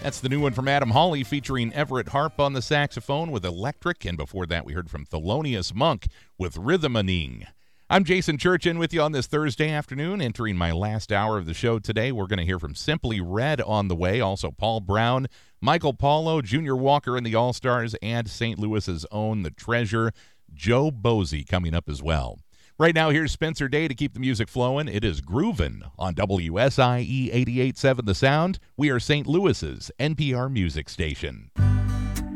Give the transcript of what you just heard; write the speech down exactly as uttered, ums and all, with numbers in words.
That's the new one from Adam Hawley featuring Everett Harp on the saxophone with Electric, and before that we heard from Thelonious Monk with Rhythmaning. I'm Jason Churchin with you on this Thursday afternoon, entering my last hour of the show today. We're going to hear from Simply Red on the way, also Paul Brown, Michael Paulo, Junior Walker and the All-Stars, and Saint Louis's own The Treasure, Joe Bosey coming up as well. Right now, here's Spencer Day to keep the music flowing. It is Groovin' on W S I E eighty-eight point seven The Sound. We are Saint Louis's N P R music station.